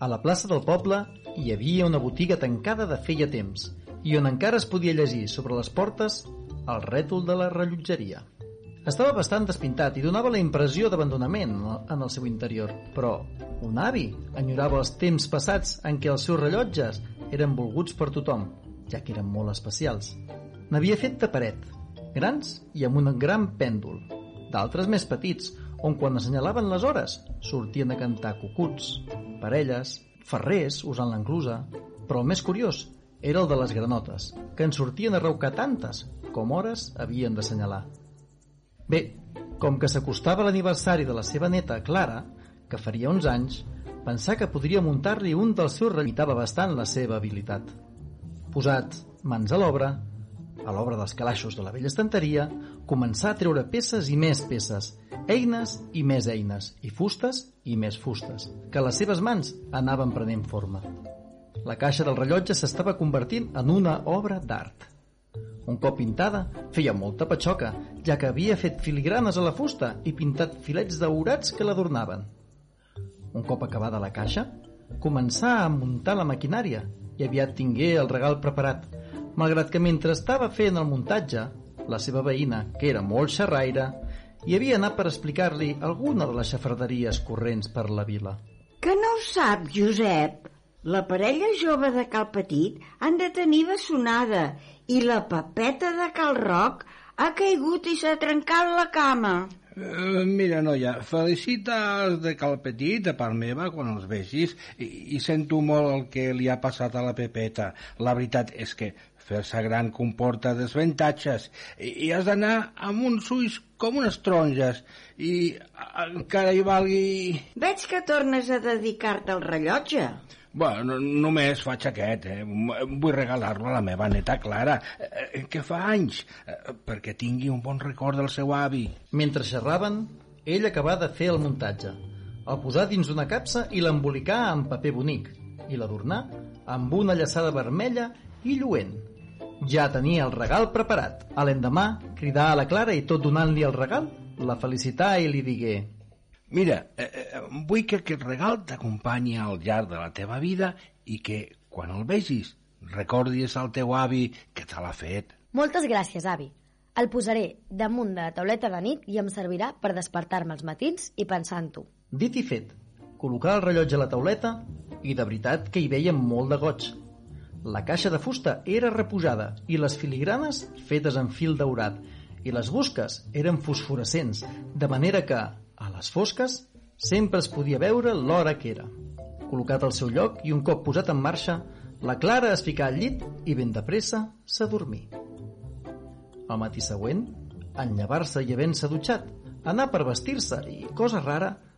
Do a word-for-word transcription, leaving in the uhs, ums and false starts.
A la plaça del poble hi havia una botiga tancada de feia temps i on encara es podia llegir sobre les portes el rètol de la rellotgeria. Estava bastant despintat i donava la impressió d'abandonament en el seu interior, però un avi enyorava els temps passats en què els seus rellotges eren volguts per tothom, ja que eren molt especials. N'havia fet de paret, grans i amb un gran pèndol, d'altres més petits, on quan assenyalaven les hores sortien a cantar cucuts, parelles, ferrers usant l'enclusa, però el més curiós era el de les granotes, que en sortien a raucar tantes com hores havien d'assenyalar. Bé, com que s'acostava l'aniversari de la seva neta Clara, que faria uns anys, pensà que podria muntar-li un dels seus limitava bastant la seva habilitat. Posat mans a l'obra, a l'obra dels calaixos de la vella estanteria, començà a treure peces i més peces, eines i més eines, i fustes i més fustes, que les seves mans anaven prenent forma. La caixa del rellotge s'estava convertint en una obra d'art. Un cop pintada, feia molta patxoca, ja que havia fet filigranes a la fusta i pintat filets daurats que l'adornaven. Un cop acabada la caixa, començà a muntar la maquinària i aviat tingué el regal preparat, malgrat que mentre estava fent el muntatge, la seva veïna, que era molt xerraire, hi havia anat per explicar-li alguna de les xafarderies corrents per la vila. Que no ho sap, Josep? La parella jove de Cal Petit han de tenir bessonada i la papeta de Cal Roc ha caigut i s'ha trencat la cama. Uh, mira, noia, felicita els de Cal Petit de part meva quan els vegis i, i sento molt el que li ha passat a la Pepeta. La veritat és que fer-se gran comporta desavantatges i, i has d'anar amb uns ulls com unes taronges i encara hi valgui... Veig que tornes a dedicar-te al rellotge. Bueno, només faig aquest, eh? Vull regalar-lo a la meva neta Clara, eh, que fa anys, eh, perquè tingui un bon record del seu avi. Mentre xerraven, ell acabà de fer el muntatge. El posà dins d'una capsa i l'embolicà amb paper bonic, i l'adornà amb una llaçada vermella i lluent. Ja tenia el regal preparat. A l'endemà, cridà a la Clara i tot donant-li el regal, la felicità i li digué: Mira, eh, vull que aquest regal t'acompanyi al llarg de la teva vida i que, quan el vegis, recordis al teu avi que te l'ha fet. Moltes gràcies, avi. El posaré damunt de la tauleta de nit i em servirà per despertar-me els matins i pensar en tu. Dit i fet, col·locà el rellotge a la tauleta i de veritat que hi veia molt de goig. La caixa de fusta era reposada i les filigranes fetes en fil daurat i les busques eren fosforescents, de manera que, a les fosques, sempre es podia veure l'hora que era. Col·locat al seu lloc i un cop posat en marxa, la Clara es ficà al llit i ben de pressa s'adormí. Al matí següent, en llevar-se i havent-se dutxat, anar per vestir-se i, cosa rara,